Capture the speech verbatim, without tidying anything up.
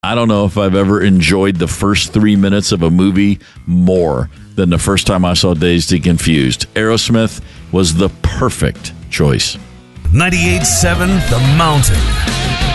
I don't know if I've ever enjoyed the first three minutes of a movie more than the first time I saw Dazed and Confused. Aerosmith was the perfect choice. ninety-eight point seven The Mountain.